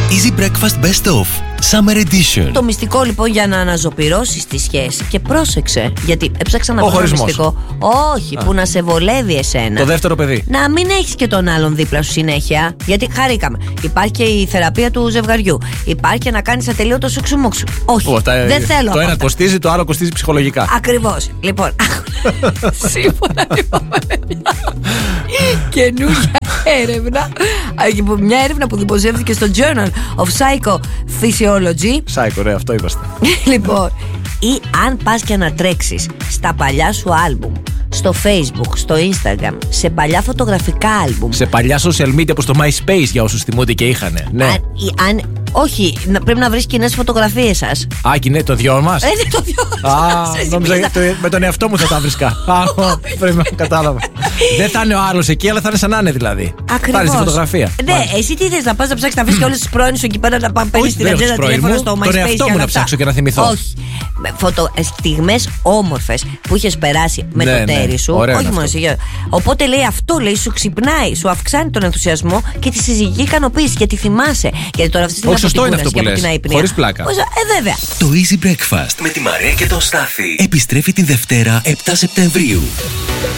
Easy Breakfast Best Of Summer Edition. Το μυστικό λοιπόν για να αναζωπυρώσεις τη σχέση. Και πρόσεξε, γιατί έψαξα να βρω ένα μυστικό. Όχι, που να σε βολεύει εσένα. Το δεύτερο παιδί. Να μην έχεις και τον άλλον δίπλα σου συνέχεια. Γιατί χαρήκαμε. Υπάρχει και η θεραπεία του ζευγαριού. Υπάρχει και να κάνεις ατελείωτο σουξουμούξου. Όχι, δεν θέλω. Το ένα κοστίζει, το άλλο κοστίζει ψυχολογικά. Ακριβώς. Λοιπόν, σύμφωνα λοιπόν με μια καινούργια έρευνα, μια έρευνα που δημοσιεύθηκε στο Journal of Psychophysiology. Psycho, αυτό είπαστε. Λοιπόν, ή αν πας και να τρέξεις στα παλιά σου άλμπουμ, στο Facebook, στο Instagram, σε παλιά φωτογραφικά άλμπουμ, σε παλιά social media όπως το MySpace, για όσους θυμούνται και είχανε. Ναι. Όχι, πρέπει να βρεις κοινές φωτογραφίες σας. Ναι, το δυο μας. Ναι, το δυο σας. Νόμιζα με τον εαυτό μου θα τα βρίσκα. Πρέπει να κατάλαβα. Δεν θα είναι ο άλλος εκεί, αλλά θα είναι σαν να είναι δηλαδή. Ακριβώς. Πάρεις τη φωτογραφία. Ναι, εσύ τι θες, να πας να ψάξεις να βρεις και όλες τις πρώην σου εκεί πέρα, να παίρνεις την ατζέντα τηλέφωνα στο MySpace. Τον εαυτό μου να ψάξω και να θυμηθώ. Όχι. Στιγμές όμορφες που είχες περάσει με το τέρι σου. Όχι μόνο εσύ. Οπότε λέει αυτό, λέει, σου ξυπνάει, σου αυξάνει τον ενθουσιασμό και τη συζυγική ικανοποίηση. Γιατί θυμάσαι. Γιατί τώρα αυτή τη στιγμή σωστό είναι αυτό που λες. Χωρίς πλάκα. Βέβαια. Το Easy Breakfast με τη Μαρία και τον Στάθη επιστρέφει τη Δευτέρα 7 Σεπτεμβρίου.